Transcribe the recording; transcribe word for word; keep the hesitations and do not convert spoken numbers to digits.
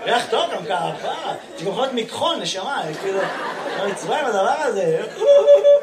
ריח טוב גם ככה, שגם יכול להיות מכחול, נשמה, כאילו, מצווה עם הדבר הזה.